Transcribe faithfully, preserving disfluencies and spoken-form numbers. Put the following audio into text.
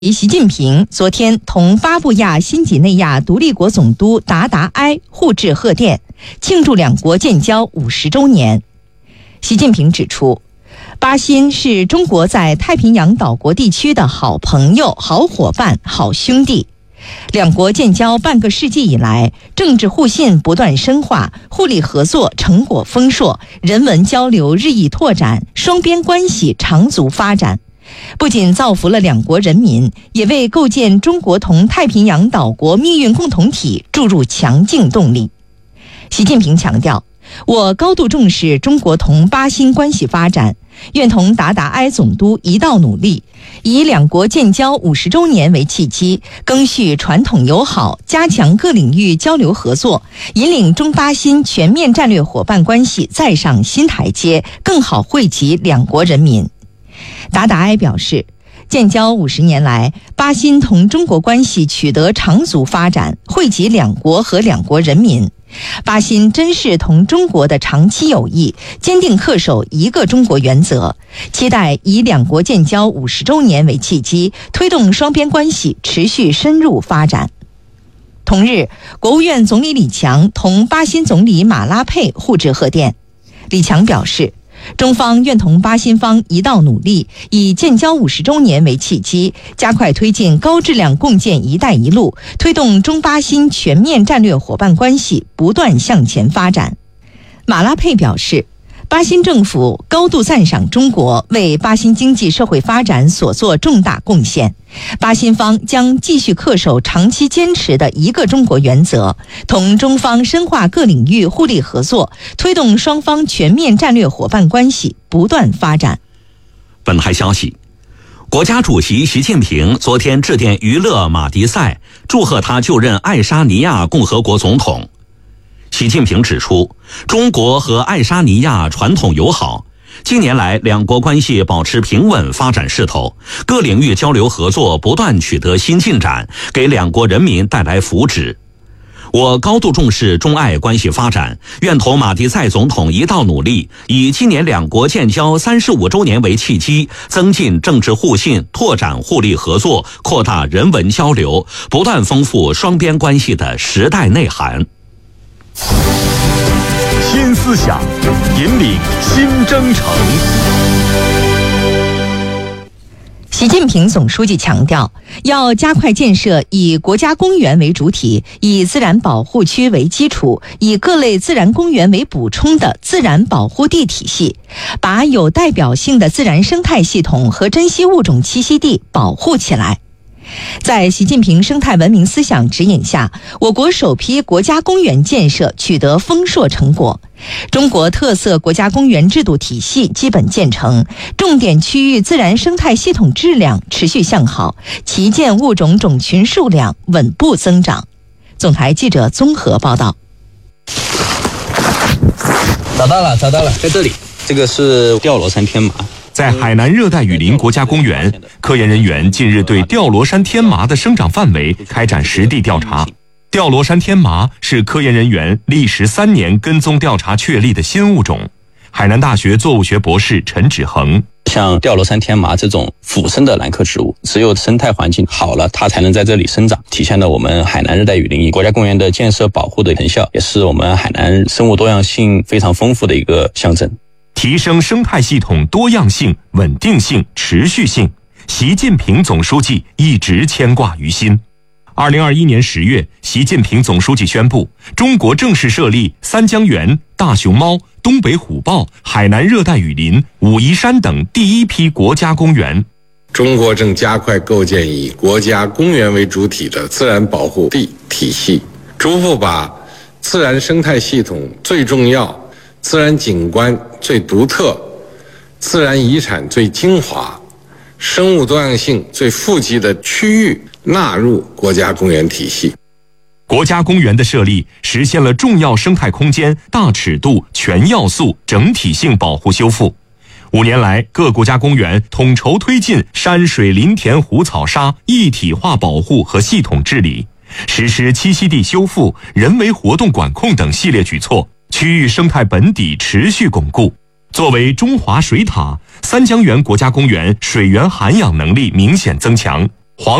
习近平昨天同巴布亚新几内亚独立国总督达达埃互致贺电，庆祝两国建交五十周年。习近平指出，巴新是中国在太平洋岛国地区的好朋友、好伙伴、好兄弟。两国建交半个世纪以来，政治互信不断深化，互利合作成果丰硕，人文交流日益拓展，双边关系长足发展。不仅造福了两国人民，也为构建中国同太平洋岛国命运共同体注入强劲动力。习近平强调，我高度重视中国同巴新关系发展，愿同达达埃总督一道努力，以两国建交五十周年为契机，赓续传统友好，加强各领域交流合作，引领中巴新全面战略伙伴关系再上新台阶，更好惠及两国人民。达达埃表示，建交五十年来，巴新同中国关系取得长足发展，惠及两国和两国人民。巴新珍视同中国的长期友谊，坚定恪守一个中国原则，期待以两国建交五十周年为契机，推动双边关系持续深入发展。同日，国务院总理李强同巴新总理马拉佩互致贺电。李强表示，中方愿同巴新方一道努力，以建交五十周年为契机，加快推进高质量共建“一带一路”，推动中巴新全面战略伙伴关系不断向前发展。马拉佩表示，巴新政府高度赞赏中国为巴新经济社会发展所做重大贡献，巴新方将继续恪守长期坚持的一个中国原则，同中方深化各领域互利合作，推动双方全面战略伙伴关系不断发展。 本台消息，国家主席习近平昨天致电于勒马迪塞，祝贺他就任爱沙尼亚共和国总统。习近平指出，中国和爱沙尼亚传统友好，近年来两国关系保持平稳发展势头，各领域交流合作不断取得新进展，给两国人民带来福祉。我高度重视中爱关系发展，愿同马迪塞总统一道努力，以今年两国建交三十五周年为契机，增进政治互信，拓展互利合作，扩大人文交流，不断丰富双边关系的时代内涵。 新思想，引领新征程。 习近平总书记强调，要加快建设以国家公园为主体、以自然保护区为基础、以各类自然公园为补充的自然保护地体系，把有代表性的自然生态系统和珍稀物种栖息地保护起来。在习近平生态文明思想指引下，我国首批国家公园建设取得丰硕成果，中国特色国家公园制度体系基本建成，重点区域自然生态系统质量持续向好，旗舰物种种群数量稳步增长。总台记者综合报道。 找到了，找到了，在这里，这个是吊罗山天麻。 在海南热带雨林国家公园，科研人员近日对吊罗山天麻的生长范围开展实地调查。吊罗山天麻是科研人员历时三年跟踪调查确立的新物种。海南大学作物学博士陈志恒， 像吊罗山天麻这种腐生的兰科植物，只有生态环境好了，它才能在这里生长，体现了我们海南热带雨林国家公园的建设保护的成效，也是我们海南生物多样性非常丰富的一个象征。 提升生态系统多样性、稳定性、持续性，习近平总书记一直牵挂于心。二零二一年十月，习近平总书记宣布，中国正式设立三江源、大熊猫、东北虎豹、海南热带雨林、武夷山等第一批国家公园。 中国正加快构建以国家公园为主体的自然保护地体系，逐步把自然生态系统最重要、自然景观最独特、自然遗产最精华、生物多样性最富集的区域纳入国家公园体系。 国家公园的设立实现了重要生态空间大尺度、全要素、整体性保护修复。五年来，各国家公园统筹推进山水林田湖草沙一体化保护和系统治理，实施栖息地修复、人为活动管控等系列举措，区域生态本底持续巩固。作为中华水塔，三江源国家公园水源涵养能力明显增强，